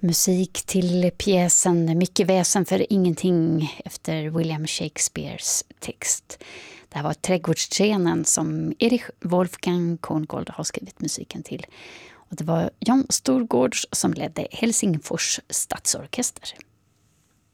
Musik till pjäsen Mycket väsen för ingenting efter William Shakespeares text. Det här var Trädgårdsscenen som Erich Wolfgang Korngold har skrivit musiken till. Och det var Jan Storgårds som ledde Helsingfors stadsorkester.